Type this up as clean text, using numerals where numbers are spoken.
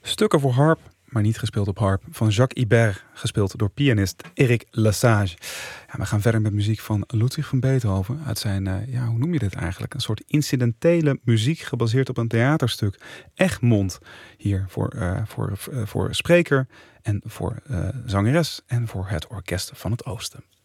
Stukken voor harp, maar niet gespeeld op harp, van Jacques Ibert, gespeeld door pianist Eric Lesage. Ja, we gaan verder met muziek van Ludwig van Beethoven uit zijn, hoe noem je dit eigenlijk? Een soort incidentele muziek gebaseerd op een theaterstuk. Egmont, hier voor spreker en voor zangeres en voor het Orkest van het Oosten.